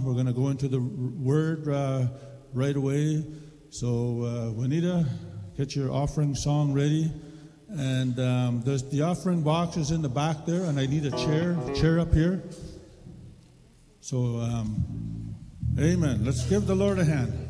We're going to go into the Word right away. So, Juanita, get your offering song ready. And there's the offering box is in the back there, and I need a chair up here. So, amen. Let's give the Lord a hand.